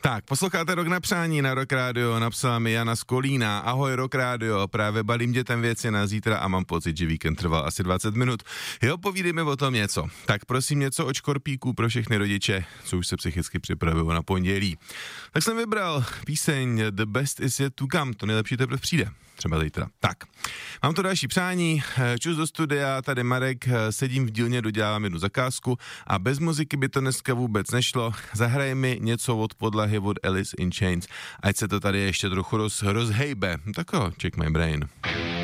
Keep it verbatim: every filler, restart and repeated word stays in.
Tak, posloucháte Rock na přání na Rock Radio, napsala mi Jana z Kolína. Ahoj Rock Radio, právě balím dětem věci na zítra a mám pocit, že víkend trval asi dvacet minut. Jo, povídejme o tom něco. Tak prosím něco od škorpíků pro všechny rodiče, co už se psychicky připravují na pondělí. Tak jsem vybral píseň The Best Is Yet To Come, to nejlepší teprve přijde. Třeba zítra. Tak, mám to další přání, čus do studia, tady Marek, sedím v dílně, dodělám jednu zakázku a bez muziky by to dneska vůbec nešlo. Zahraj mi něco od podlahy od Alice in Chains, ať se to tady ještě trochu roz, rozhejbe. Tak jo, check my brain.